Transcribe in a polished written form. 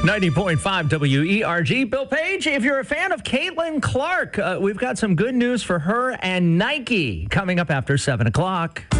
90.5 WERG. Bill Page, if you're a fan of Caitlin Clark, we've got some good news for her and Nike coming up after 7 o'clock.